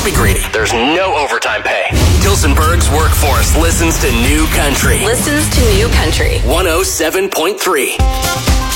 be greedy. There's no overtime pay. Hilsenberg's workforce listens to New Country. Listens to New Country. 107.3.